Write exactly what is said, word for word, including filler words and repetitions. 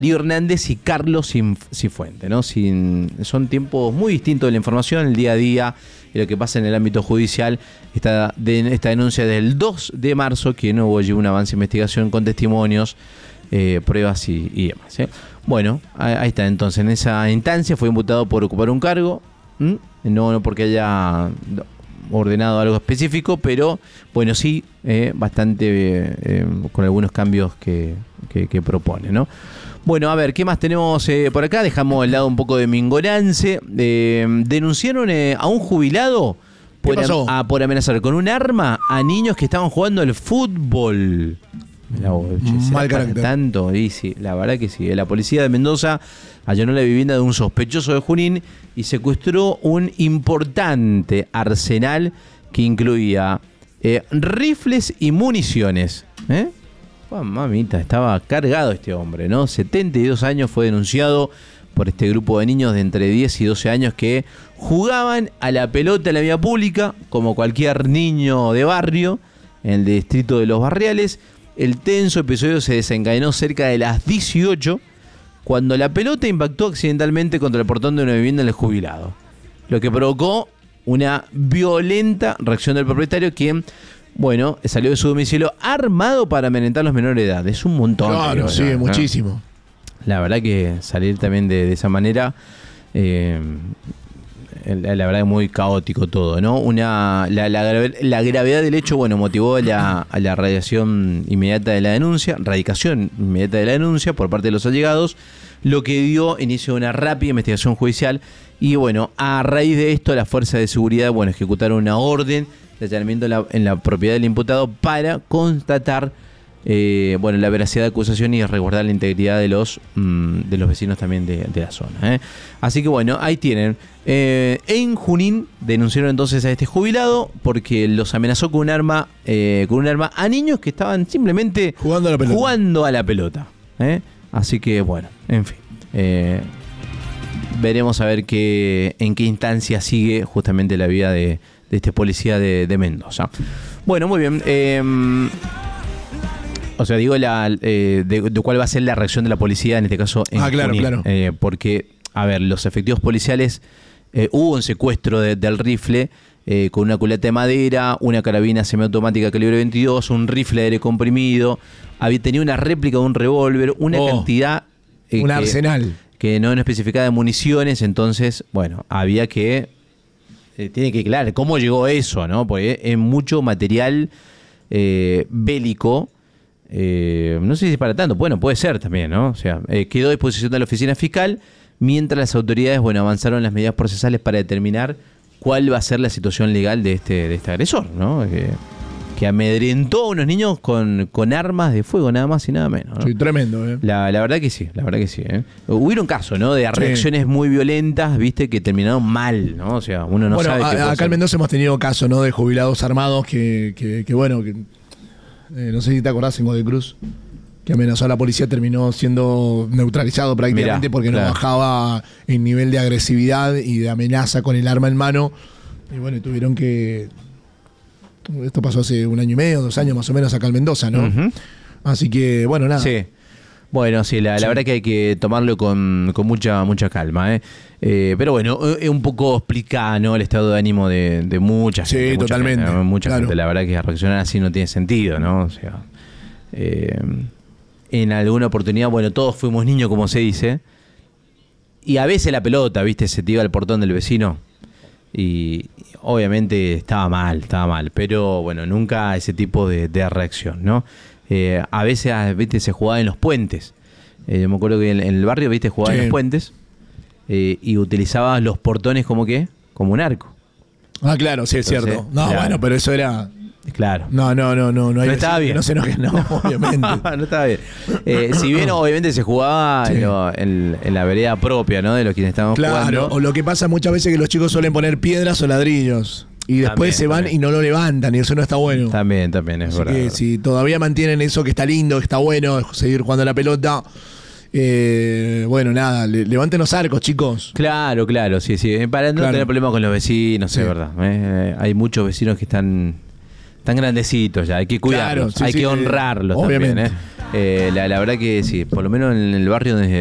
Darío Hernández y Carlos Cifuentes, ¿no? Sin, son tiempos muy distintos de la información, el día a día y lo que pasa en el ámbito judicial. Esta, de, esta denuncia del dos de marzo, que no hubo allí un avance de investigación con testimonios, eh, pruebas y, y demás, ¿eh? Bueno, ahí está. Entonces, en esa instancia fue imputado por ocupar un cargo, ¿Mm? no, no porque haya ordenado algo específico, pero bueno, sí, eh, bastante eh, eh, con algunos cambios que, que, que propone, ¿no? Bueno, a ver, ¿qué más tenemos eh, por acá? Dejamos al lado un poco de mi ignorancia. Eh, denunciaron eh, a un jubilado por, pasó? A, por amenazar con un arma a niños que estaban jugando al fútbol. Mirá vos, che, mal carácter. Tanto, y sí, la verdad que sí. La policía de Mendoza allanó la vivienda de un sospechoso de Junín y secuestró un importante arsenal que incluía eh, rifles y municiones. ¿Eh? Oh, mamita, estaba cargado este hombre, ¿no? setenta y dos años, fue denunciado por este grupo de niños de entre diez y doce años que jugaban a la pelota en la vía pública, como cualquier niño de barrio, en el distrito de Los Barriales. El tenso episodio se desencadenó cerca de las dieciocho, cuando la pelota impactó accidentalmente contra el portón de una vivienda del jubilado, lo que provocó una violenta reacción del propietario, quien, bueno, salió de su domicilio armado para amedrentar a los menores de edad. Es un montón. Claro, digo, sí, ¿no? muchísimo. La verdad que salir también de, de esa manera, eh, la, la verdad es muy caótico todo, ¿no? Una, la, la, la gravedad del hecho, bueno, motivó a la, a la radiación inmediata de la denuncia, radicación inmediata de la denuncia por parte de los allegados, lo que dio inicio a una rápida investigación judicial. Y bueno, a raíz de esto, las fuerzas de seguridad, bueno, ejecutaron una orden de allanamiento en la, en la propiedad del imputado para constatar eh, bueno, la veracidad de acusación y resguardar la integridad de los mmm, de los vecinos también de, de la zona, ¿eh? Así que bueno, ahí tienen. Eh, en Junín denunciaron entonces a este jubilado porque los amenazó con un arma, eh, con un arma a niños que estaban simplemente jugando a la pelota. Jugando a la pelota, ¿eh? Así que bueno, en fin. Eh, veremos a ver qué, en qué instancia sigue justamente la vida de, de este policía de, de Mendoza. Bueno, muy bien. Eh, o sea, digo la, eh, de, de cuál va a ser la reacción de la policía en este caso en Ah, claro, Junín. claro. Eh, porque, a ver, los efectivos policiales, eh, hubo un secuestro de, del rifle eh, con una culata de madera, una carabina semiautomática calibre veintidós, un rifle de aire comprimido, había tenido una réplica de un revólver, una oh, cantidad... Eh, un que, arsenal. Que no especificaba de municiones, entonces, bueno, había que... Eh, tiene que aclarar cómo llegó eso, ¿no? Porque es mucho material eh, bélico. Eh, no sé si es para tanto, bueno, puede ser también, ¿no? O sea, eh, quedó a disposición de la oficina fiscal, mientras las autoridades, bueno, avanzaron las medidas procesales para determinar cuál va a ser la situación legal de este, de este agresor, ¿no? Que, que amedrentó a unos niños con, con armas de fuego, nada más y nada menos, ¿no? Sí, tremendo, ¿eh? La, la verdad que sí, la verdad que sí, ¿eh? Hubieron casos, ¿no? De reacciones sí. muy violentas, viste, que terminaron mal, ¿no? O sea, uno no bueno, sabe a, qué puede acá ser. en Mendoza hemos tenido casos, ¿no? De jubilados armados que, que, que bueno, que, eh, no sé si te acordás en Godoy Cruz, que amenazó a la policía, terminó siendo neutralizado prácticamente. Mirá, porque claro. no bajaba el nivel de agresividad y de amenaza con el arma en mano. Y bueno, tuvieron que... Esto pasó hace un año y medio, dos años más o menos acá en Mendoza, ¿no? Uh-huh. Así que, bueno, nada. Sí. Bueno, sí, la, sí. la verdad que hay que tomarlo con, con mucha mucha calma, ¿eh? Eh, pero bueno, es un poco explicado, ¿no? El estado de ánimo de, de mucha sí, gente. Sí, totalmente. Gente, mucha claro. gente, la verdad que reaccionar así no tiene sentido, ¿no? O sea, eh, en alguna oportunidad, bueno, todos fuimos niños, como se dice, y a veces la pelota, ¿viste? Se te iba al portón del vecino. Y obviamente estaba mal, estaba mal, pero bueno, nunca ese tipo de, de reacción, ¿no? Eh, a veces, viste, se jugaba en los puentes. Eh, yo me acuerdo que en, en el barrio, viste, jugaba sí. en los puentes eh, y utilizaba los portones como que, como un arco. Ah, claro, sí, es Entonces, cierto. No, claro. bueno, pero eso era... Claro. No, no, no, no, no, hay no estaba bien. No se enojen, no, obviamente. no estaba bien. Eh, si bien obviamente se jugaba sí. en, lo, en, en la vereda propia, ¿no? De los quienes estaban claro, jugando. Claro, o lo que pasa muchas veces que los chicos suelen poner piedras o ladrillos y después también, se van también. y no lo levantan y eso no está bueno. También, también, es Así verdad. Que si todavía mantienen eso que está lindo, que está bueno, seguir jugando a la pelota... Eh, bueno, nada, le, levanten los arcos, chicos. Claro, claro, sí, sí. Para no claro. tener problemas con los vecinos, sí. es verdad. Eh, hay muchos vecinos que están Están grandecitos ya, hay que cuidarlos, claro, sí, hay sí, que honrarlos obviamente. También. ¿eh? Eh, la, la verdad que sí, por lo menos en el barrio donde